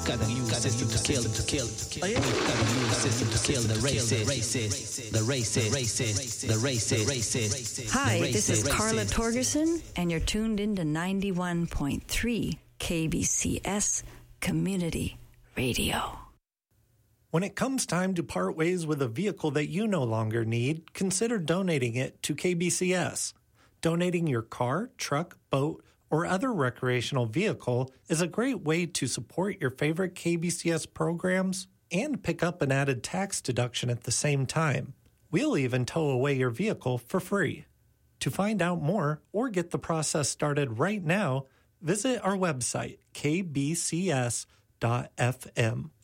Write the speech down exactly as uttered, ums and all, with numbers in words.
got a new system to kill, to kill. We've got a new system to kill the racist, racist, the racist, racist, the racist, racist. Hi, this is Carla Torgerson, and you're tuned into ninety-one point three K B C S Community Radio. When it comes time to part ways with a vehicle that you no longer need, consider donating it to K B C S. Donating your car, truck, boat, or other recreational vehicle is a great way to support your favorite K B C S programs and pick up an added tax deduction at the same time. We'll even tow away your vehicle for free. To find out more or get the process started right now, visit our website, k b c s dot f m.